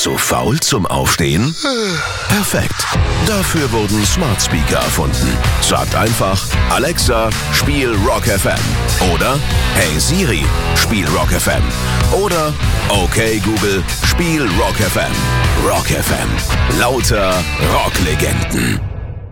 Zu faul zum Aufstehen? Perfekt. Dafür wurden Smart Speaker erfunden. Sagt einfach, Alexa, spiel Rock FM. Oder, hey Siri, spiel Rock FM. Oder, okay Google, spiel Rock FM. Rock FM. Lauter Rocklegenden.